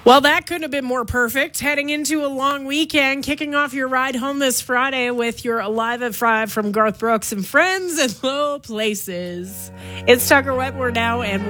Well, that couldn't have been more perfect. Heading into a long weekend, kicking off your ride home this Friday with your Alive at 5 from Garth Brooks and friends and low places. It's Tucker Wentworth now, and